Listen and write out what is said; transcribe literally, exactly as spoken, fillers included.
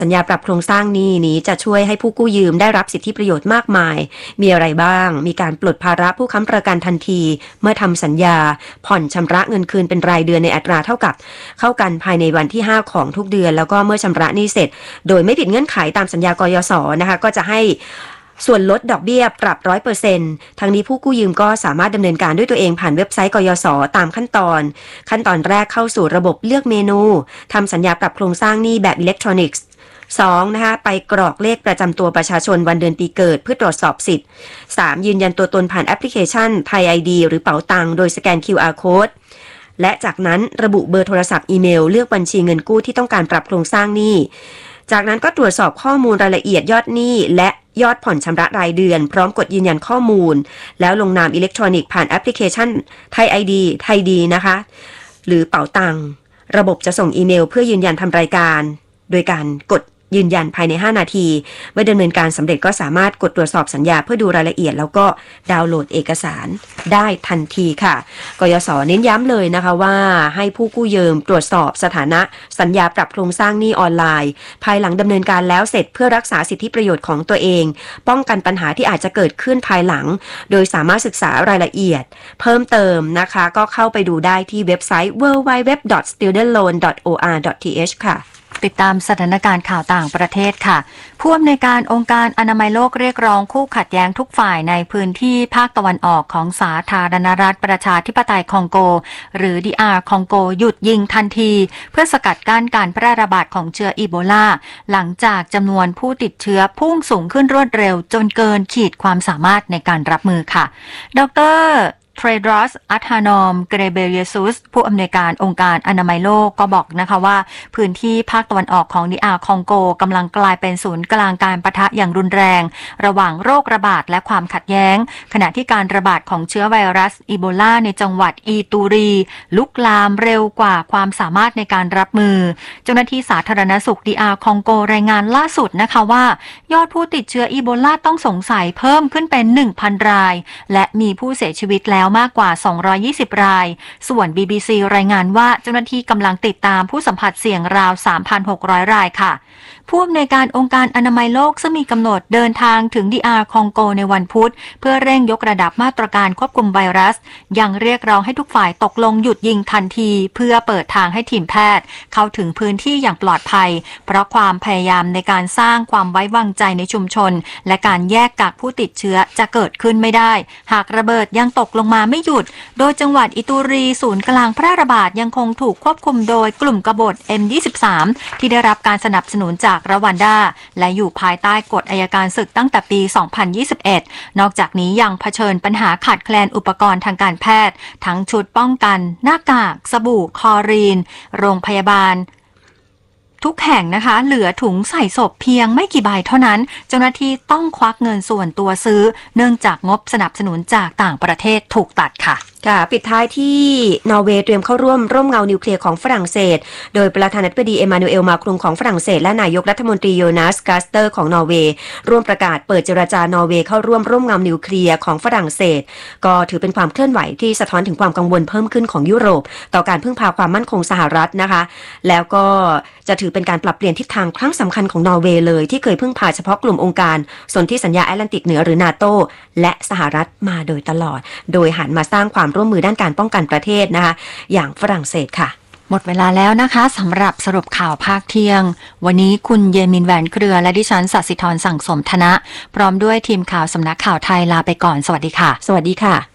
สัญญาปรับโครงสร้างหนี้นี้จะช่วยให้ผู้กู้ยืมได้รับสิทธิประโยชน์มากมายมีอะไรบ้างมีการปลดภาระผู้ค้ำประกันทันทีเมื่อทำสัญญาผ่อนชำระเงินคืนเป็นรายเดือนในอัตราเท่ากับเข้ากันภายในวันที่ห้าของทุกเดือนแล้วก็เมื่อชำระหนี้เสร็จโดยไม่ผิดเงื่อนไขตามสัญญากยศนะคะก็จะให้ส่วนลดดอกเบี้ยปรับ ร้อยเปอร์เซ็นต์ ทั้งนี้ผู้กู้ยืมก็สามารถดำเนินการด้วยตัวเองผ่านเว็บไซต์กยศตามขั้นตอนขั้นตอนแรกเข้าสู่ระบบเลือกเมนูทำสัญญาปรับโครงสร้างหนี้แบบอิเล็กทรอนิกส์สองนะคะไปกรอกเลขประจำตัวประชาชนวันเดือนปีเกิดเพื่อตรวจสอบสิทธิ์สามยืนยันตัวตนผ่านแอปพลิเคชันไทย ไอ ดี หรือเป๋าตังโดยสแกน คิว อาร์ Code และจากนั้นระบุเบอร์โทรศัพท์อีเมลเลือกบัญชีเงินกู้ที่ต้องการปรับโครงสร้างหนี้จากนั้นก็ตรวจสอบข้อมูลรายละเอียดยอดหนี้และยอดผ่อนชำระรายเดือนพร้อมกดยืนยันข้อมูลแล้วลงนามอิเล็กทรอนิกส์ผ่านแอปพลิเคชันไทย ไอ ดี ไทยดีนะคะหรือเป๋าตังระบบจะส่งอีเมลเพื่อยืนยันทำรายการโดยการกดยืนยันภายในห้านาทีเมื่อดำเนินการสำเร็จก็สามารถกดตรวจสอบสัญญาเพื่อดูรายละเอียดแล้วก็ดาวน์โหลดเอกสารได้ทันทีค่ะกยศเน้นย้ำเลยนะคะว่าให้ผู้กู้ยืมตรวจสอบสถานะสัญญาปรับโครงสร้างหนี้ออนไลน์ภายหลังดำเนินการแล้วเสร็จเพื่อรักษาสิทธิประโยชน์ของตัวเองป้องกันปัญหาที่อาจจะเกิดขึ้นภายหลังโดยสามารถศึกษารายละเอียดเพิ่มเติมนะคะก็เข้าไปดูได้ที่เว็บไซต์ ดับเบิลยู ดับเบิลยู ดับเบิลยู ดอท สตูเดนต์ โลน ดอท โอ อาร์ ดอท ที เอช ค่ะติดตามสถานการณ์ข่าวต่างประเทศค่ะผู้อำนวยการองค์การอนามัยโลกเรียกร้องคู่ขัดแย้งทุกฝ่ายในพื้นที่ภาคตะวันออกของสาธารณรัฐประชาธิปไตยคองโกหรือ ดี อาร์ คองโกหยุดยิงทันทีเพื่อสกัดกั้นการแพร่ระบาดของเชื้ออีโบลาหลังจากจำนวนผู้ติดเชื้อพุ่งสูงขึ้นรวดเร็วจนเกินขีดความสามารถในการรับมือค่ะดรเทรดรอส อัธานอม เกรเบเยซุสผู้อำนวยการองค์การอนามัยโลกก็บอกนะคะว่าพื้นที่ภาคตะวันออกของ ดี อาร์ คองโกกำลังกลายเป็นศูนย์กลางการปะทะอย่างรุนแรงระหว่างโรคระบาดและความขัดแย้งขณะที่การระบาดของเชื้อไวรัสอีโบลาในจังหวัดอีตูรีลุกลามเร็วกว่าความสามารถในการรับมือเจ้าหน้าที่สาธารณสุข ดี อาร์ คองโกรายงานล่าสุดนะคะว่ายอดผู้ติดเชื้ออีโบลาต้องสงสัยเพิ่มขึ้นเป็น หนึ่งพัน รายและมีผู้เสียชีวิตแล้วมากกว่าสองร้อยยี่สิบรายส่วน บี บี ซี รายงานว่าเจ้าหน้าที่กำลังติดตามผู้สัมผัสเสี่ยงราว สามพันหกร้อย รายค่ะผู้อำนวยการองค์การอนามัยโลกซึ่งมีกำหนดเดินทางถึง ดี อาร์ คองโกในวันพุธเพื่อเร่งยกระดับมาตรการควบคุมไวรัสยังเรียกร้องให้ทุกฝ่ายตกลงหยุดยิงทันทีเพื่อเปิดทางให้ทีมแพทย์เข้าถึงพื้นที่อย่างปลอดภัยเพราะความพยายามในการสร้างความไว้วางใจในชุมชนและการแยกกักผู้ติดเชื้อจะเกิดขึ้นไม่ได้หากระเบิดยังตกลงมาไม่หยุดโดยจังหวัดอิตูรีศูนย์กลางแพร่ระบาดยังคงถูกควบคุมโดยกลุ่มกบฏ เอ็ม ยี่สิบสาม ที่ได้รับการสนับสนุนจากรวันดาและอยู่ภายใต้กฎอัยการศึกตั้งแต่ปี สองพันยี่สิบเอ็ด นอกจากนี้ยังเผชิญปัญหาขาดแคลนอุปกรณ์ทางการแพทย์ทั้งชุดป้องกันหน้ากากสบู่คลอรีนโรงพยาบาลทุกแห่งนะคะเหลือถุงใส่ศพเพียงไม่กี่ใบเท่านั้นเจ้าหน้าที่ต้องควักเงินส่วนตัวซื้อเนื่องจากงบสนับสนุนจากต่างประเทศถูกตัดค่ะค่ะปิดท้ายที่นอร์เวย์เตรียมเข้าร่วมร่มเงานิวเคลียร์ของฝรั่งเศสโดยประธานาธิบดีเอมานูเอลมาครุงของฝรั่งเศสและนายกรัฐมนตรีโยนาสกาสเตอร์ของนอร์เวย์ร่วมประกาศเปิดเจรจานอร์เวย์เข้าร่วมร่มเงานิวเคลียร์ของฝรั่งเศสก็ถือเป็นความเคลื่อนไหวที่สะท้อนถึงความกังวลเพิ่มขึ้นของยุโรปต่อการพึ่งพาความมั่นคงสหรัฐนะคะแล้วก็จะถือเป็นการปรับเปลี่ยนทิศทางครั้งสำคัญของนอร์เวย์เลยที่เคยพึ่งพาเฉพาะกลุ่มองค์การสนธิสัญญาแอตแลนติกเหนือหรือนาโตและสหรัฐมาโดยตลอดโดยหันมาสร้างความร่วมมือด้านการป้องกันประเทศนะคะอย่างฝรั่งเศสค่ะหมดเวลาแล้วนะคะสำหรับสรุปข่าวภาคเที่ยงวันนี้คุณเยมินแหวนเครือและดิฉันศศิธรสั่งสมธนะพร้อมด้วยทีมข่าวสำนักข่าวไทยลาไปก่อนสวัสดีค่ะสวัสดีค่ะ